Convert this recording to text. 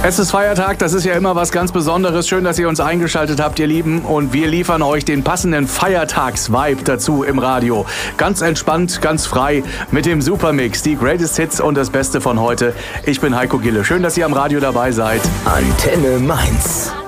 Es ist Feiertag, das ist ja immer was ganz Besonderes. Schön, dass ihr uns eingeschaltet habt, ihr Lieben. Und wir liefern euch den passenden Feiertags-Vibe dazu im Radio. Ganz entspannt, ganz frei mit dem Supermix, die Greatest Hits und das Beste von heute. Ich bin Heiko Gille. Schön, dass ihr am Radio dabei seid. Antenne Mainz.